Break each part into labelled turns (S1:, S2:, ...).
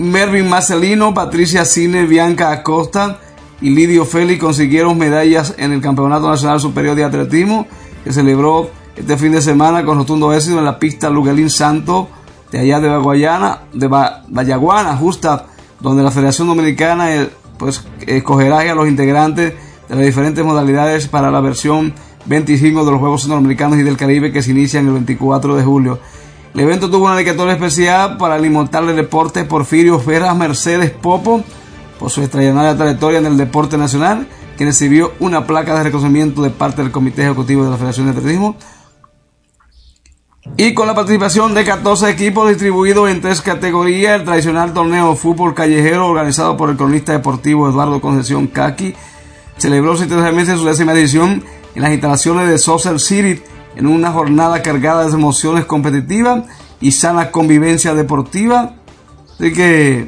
S1: Mervin Marcelino, Patricia Cine, Bianca Acosta y Lidio Félix consiguieron medallas en el Campeonato Nacional Superior de Atletismo, que celebró este fin de semana con rotundo éxito en la pista Luguelín Santo de allá de Vallaguana, justa donde la Federación Dominicana escogerá a los integrantes de las diferentes modalidades para la versión 25 de los Juegos Centroamericanos y del Caribe, que se inician el 24 de julio. El evento tuvo una dedicatoria especial para el inmortal del deporte Porfirio Ferraz Mercedes Popo por su extraordinaria trayectoria en el deporte nacional, quien recibió una placa de reconocimiento de parte del Comité Ejecutivo de la Federación de Atletismo, y con la participación de 14 equipos distribuidos en 3 categorías. El tradicional torneo de fútbol callejero organizado por el cronista deportivo Eduardo Concepción Caqui celebró exitosamente su 10ª edición en las instalaciones de Social City, en una jornada cargada de emociones competitivas y sana convivencia deportiva. Así que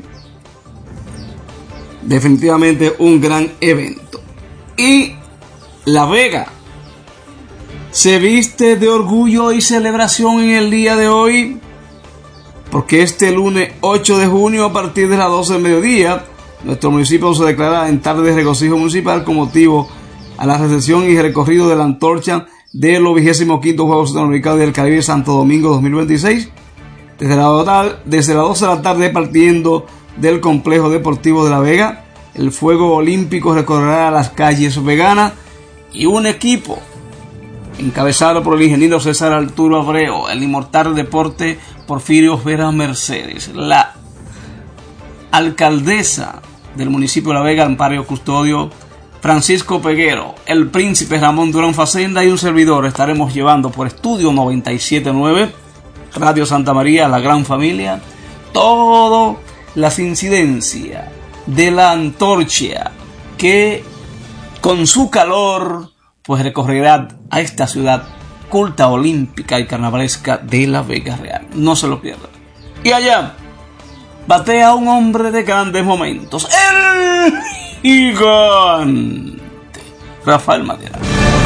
S1: definitivamente un gran evento. Y La Vega se viste de orgullo y celebración en el día de hoy, porque este lunes 8 de junio a partir de las 12 del mediodía nuestro municipio se declara en tarde de regocijo municipal con motivo a la recepción y recorrido de la antorcha de los 25º Juegos Centroamericanos del Caribe Santo Domingo 2026 desde las 12 de la tarde, partiendo del complejo deportivo de La Vega. El fuego olímpico recorrerá las calles veganas y un equipo encabezado por el ingeniero César Arturo Abreu, el inmortal deporte Porfirio Ferraz Mercedes, la alcaldesa del municipio de La Vega, Amparo Custodio, Francisco Peguero, el príncipe Ramón Durán Facenda y un servidor estaremos llevando por Estudio 97.9, Radio Santa María, la gran familia, todas las incidencias de la antorcha que con su calor pues recorrerá a esta ciudad culta, olímpica y carnavalesca de La Vega Real. No se lo pierdan. Y allá batea un hombre de grandes momentos, el gigante Rafael Madera.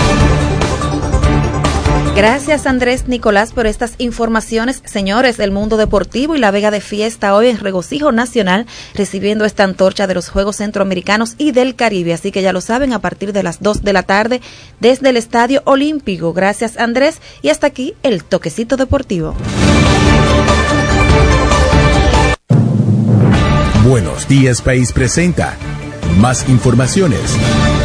S2: Gracias, Andrés Nicolás, por estas informaciones. Señores, el mundo deportivo y La Vega de fiesta hoy en regocijo nacional, recibiendo esta antorcha de los Juegos Centroamericanos y del Caribe. Así que ya lo saben, a partir de las 2 de la tarde desde el Estadio Olímpico. Gracias, Andrés. Y hasta aquí el toquecito deportivo.
S3: Buenos Días País presenta más informaciones.